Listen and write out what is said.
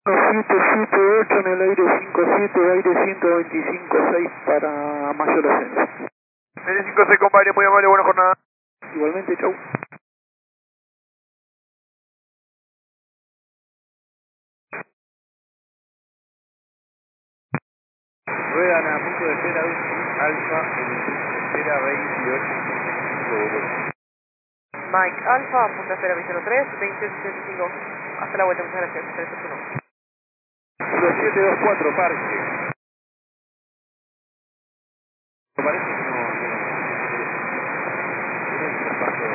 778 en el aire 57, aire 125.6 para mayor ascenso. Aire 56, compadre, muy amable, buena jornada. Igualmente, chau. Ruedan a punto de espera Alfa, espera 28. Mike Alfa, punto de espera 203, 2885. Hasta la vuelta, muchas gracias. 381. 2724, parque.